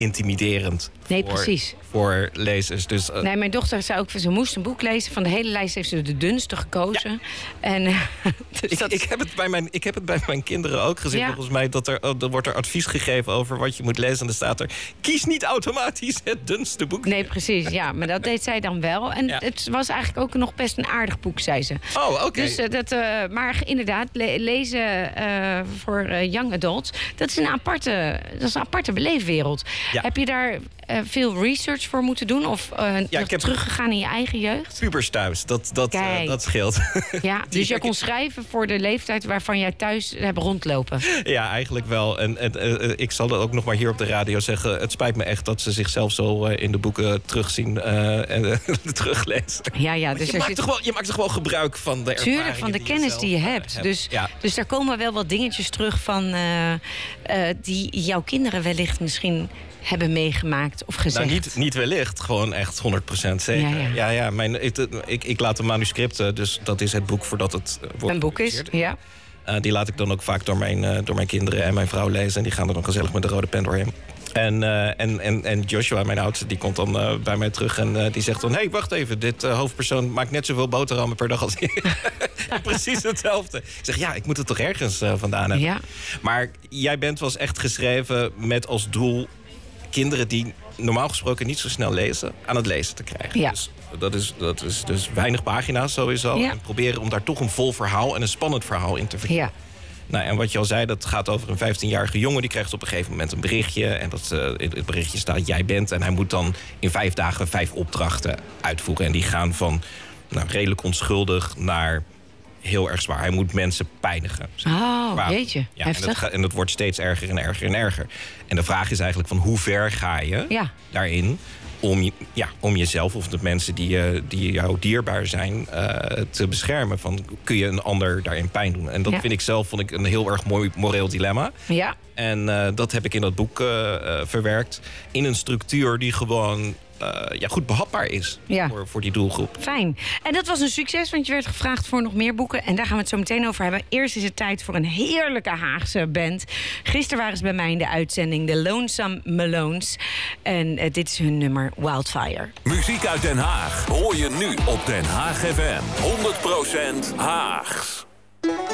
intimiderend voor lezers. Dus, nee, mijn dochter zei ook, ze moest een boek lezen. Van de hele lijst heeft ze de dunste gekozen. Ja. En, dus ik heb het bij mijn kinderen ook gezien. Ja. Volgens mij er wordt er advies gegeven over wat je moet lezen. En dan staat er, kies niet automatisch het dunste boek. Nee, precies. Ja, maar dat deed zij dan wel. En het was eigenlijk ook nog best een aardig boek, zei ze. Oh, oké. Dus maar inderdaad, lezen voor young adults, dat is een aparte beleefwereld. Ja. Heb je daar veel research voor moeten doen? Of ik heb teruggegaan in je eigen jeugd? Pubers thuis, dat scheelt. Ja, dus je kon schrijven voor de leeftijd waarvan jij thuis hebt rondlopen. Ja, eigenlijk wel. En ik zal ook nog maar hier op de radio zeggen, het spijt me echt dat ze zichzelf zo in de boeken terugzien en teruglezen. Ja, dus je maakt toch wel gebruik van de ervaring. Tuurlijk, van de kennis die je hebt. Dus daar komen wel wat dingetjes terug van die jouw kinderen wellicht misschien hebben meegemaakt of gezegd. Nou, niet wellicht, gewoon echt 100% zeker. Ja. Ik laat een manuscript, dus dat is het boek voordat het wordt een boek is, ja. Die laat ik dan ook vaak door mijn kinderen en mijn vrouw lezen. En die gaan er dan gezellig met de rode pen doorheen. En Joshua, mijn oudste, die komt dan bij mij terug en die zegt dan, hey, wacht even, dit hoofdpersoon maakt net zoveel boterhammen per dag als ik. Precies hetzelfde. Ik zeg, ja, ik moet het toch ergens vandaan hebben. Ja. Maar jij was echt geschreven met als doel kinderen die normaal gesproken niet zo snel lezen, aan het lezen te krijgen. Ja. Dus dat is dus weinig pagina's sowieso. Ja. En proberen om daar toch een vol verhaal en een spannend verhaal in te vertellen. Ja. Nou, en wat je al zei, dat gaat over een 15-jarige jongen. Die krijgt op een gegeven moment een berichtje. En in het berichtje staat, jij bent. En hij moet dan in 5 dagen 5 opdrachten uitvoeren. En die gaan van redelijk onschuldig naar heel erg zwaar. Hij moet mensen pijnigen. Oh, jeetje. Ja, heftig. En dat wordt steeds erger en erger en erger. En de vraag is eigenlijk van hoe ver ga je daarin om jezelf of de mensen die jou dierbaar zijn te beschermen. Van, kun je een ander daarin pijn doen? En dat vond ik een heel erg mooi moreel dilemma. Ja. En dat heb ik in dat boek verwerkt. In een structuur die gewoon goed behapbaar is voor die doelgroep. Fijn. En dat was een succes, want je werd gevraagd voor nog meer boeken. En daar gaan we het zo meteen over hebben. Eerst is het tijd voor een heerlijke Haagse band. Gisteren waren ze bij mij in de uitzending, de Lonesome Malones. En dit is hun nummer Wildfire. Muziek uit Den Haag hoor je nu op Den Haag FM. 100% Haags.